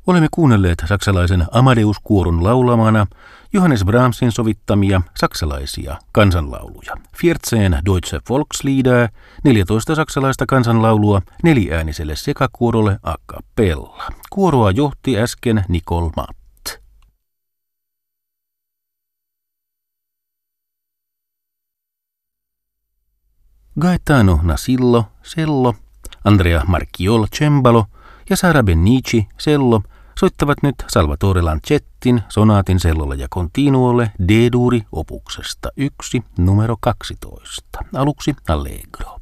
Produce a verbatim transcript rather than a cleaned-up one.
Olemme kuunnelleet saksalaisen Amadeus-kuorun laulamana Johannes Brahmsin sovittamia saksalaisia kansanlauluja. vierzehn Deutsche Volkslieder, neljätoista saksalaista kansanlaulua neliääniselle sekakuorolle a cappella. Kuoroa johti äsken Nicole Matt. Gaetano Nasillo, cello, Andrea Marchiol, cembalo ja Sara Bennici, cello, soittavat nyt Salvatore Lancettin sonaatin cellolle ja continuolle D-duuri opuksesta yksi numero kaksitoista. Aluksi Allegro.